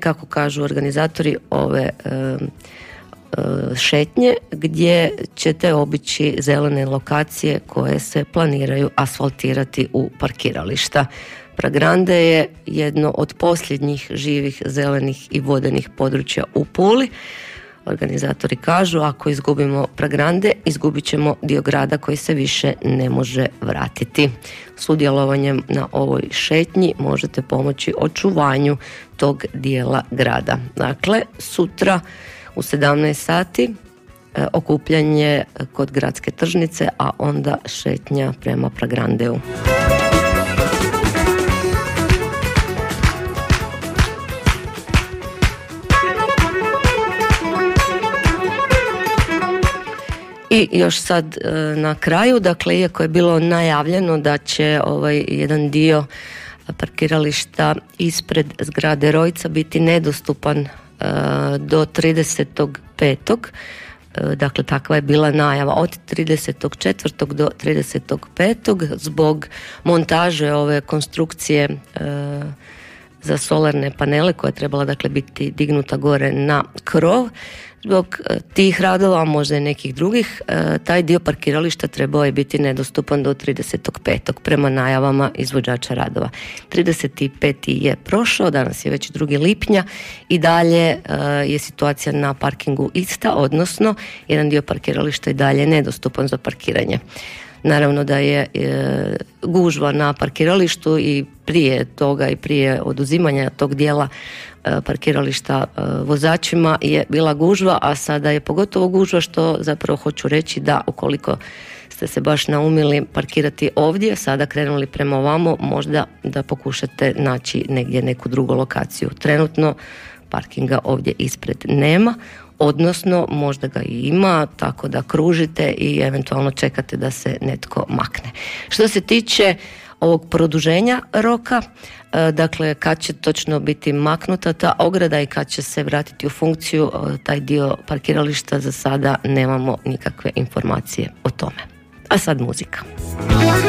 kako kažu organizatori ove šetnje, gdje ćete obići zelene lokacije koje se planiraju asfaltirati u parkirališta. Pragrande je jedno od posljednjih živih zelenih i vodenih područja u Puli. Organizatori kažu, ako izgubimo Pragrande, izgubit ćemo dio grada koji se više ne može vratiti. Sudjelovanjem na ovoj šetnji možete pomoći očuvanju tog dijela grada. Dakle, sutra u 17 sati okupljanje kod gradske tržnice, a onda šetnja prema Pragrandeu. I još sad na kraju, dakle, iako je bilo najavljeno da će jedan dio parkirališta ispred zgrade Rojca biti nedostupan do 30.5. Dakle, takva je bila najava od 30.4. do 30.5. zbog montaže ove konstrukcije za solarne panele koja je trebala, dakle, biti dignuta gore na krov. Zbog tih radova, možda i nekih drugih, taj dio parkirališta trebao je biti nedostupan do 30.5. prema najavama izvođača radova. 35. je prošao, danas je već 2. lipnja i dalje je situacija na parkingu ista, odnosno jedan dio parkirališta je dalje nedostupan za parkiranje. Naravno da je gužva na parkiralištu i prije toga i prije oduzimanja tog dijela parkirališta vozačima je bila gužva, a sada je pogotovo gužva, što zapravo hoću reći da ukoliko ste se baš naumili parkirati ovdje, sada krenuli prema ovamo, možda da pokušate naći negdje neku drugu lokaciju. Trenutno parkinga ovdje ispred nema, odnosno možda ga i ima, tako da kružite i eventualno čekate da se netko makne. Što se tiče ovog produženja roka, dakle kad će točno biti maknuta ta ograda i kad će se vratiti u funkciju taj dio parkirališta, za sada nemamo nikakve informacije o tome. A sad muzika.